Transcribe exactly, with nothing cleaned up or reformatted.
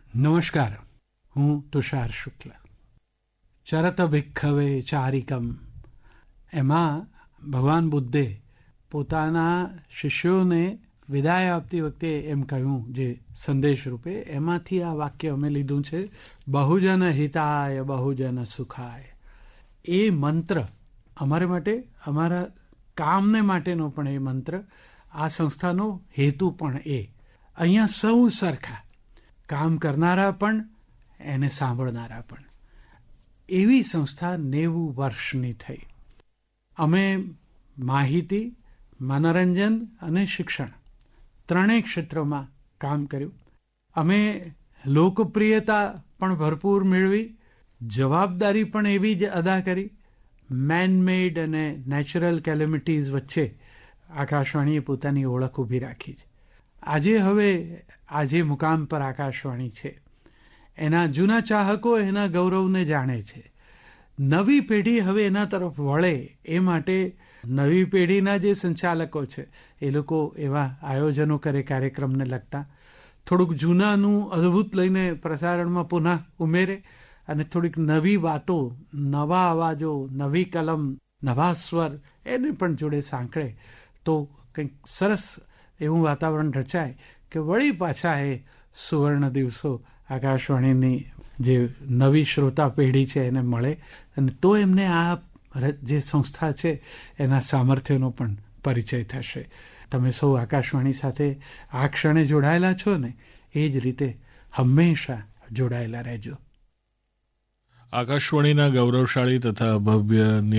નમસ્કાર, હું તુષાર શુક્લ. ચરત ભિક્ખવે ચારિકમ, એમાં ભગવાન બુદ્ધે પોતાના શિષ્યોને વિદાય આપતી વખતે એમ કહ્યું, જે સંદેશ રૂપે, એમાંથી આ વાક્ય અમે લીધું છે, બહુજન હિતાય બહુજન સુખાય. એ મંત્ર અમારે માટે, અમારા કામને માટેનો પણ એ મંત્ર, આ સંસ્થાનો હેતુ પણ એ. અહીંયા સૌ સરખા, કામ કરનારા પણ એને સાંભળનારા પણ. એવી સંસ્થા નેવું વર્ષની થઈ. અમે માહિતી, મનોરંજન અને શિક્ષણ ત્રણેય ક્ષેત્રોમાં કામ કર્યું. અમે લોકપ્રિયતા પણ ભરપૂર મેળવી, જવાબદારી પણ એવી જ અદા કરી. મેન મેડ અને નેચરલ કેલેમિટીઝ વચ્ચે આકાશવાણીએ પોતાની ઓળખ ઊભી રાખી છે. આજે હવે આજે મુકામ પર આકાશવાણી છે, એના જૂના ચાહકો એના ગૌરવને જાણે છે. નવી પેઢી હવે એના તરફ વળે એ માટે નવી પેઢીના જે સંચાલકો છે એ લોકો એવા આયોજનો કરે કાર્યક્રમને લગતા. થોડુંક જૂનાનું અદ્ભુત લઈને પ્રસારણમાં પુનઃ ઉમેરે અને થોડીક નવી વાતો, નવા અવાજો, નવી કલમ, નવા સ્વર એને પણ જોડે સાંકળે તો કંઈક સરસ એવું વાતાવરણ રચાય કે વળી પાછા એ સુવર્ણ દિવસો આકાશવાણીની જે નવી શ્રોતા પેઢી છે એને મળે, અને તો એમને આ જે સંસ્થા છે એના સામર્થ્યનો પણ પરિચય થશે. તમે સૌ આકાશવાણી સાથે આ ક્ષણે જોડાયેલા છો ને, એ જ રીતે હંમેશા જોડાયેલા રહેજો. આકાશવાણીના ગૌરવશાળી તથા ભવ્ય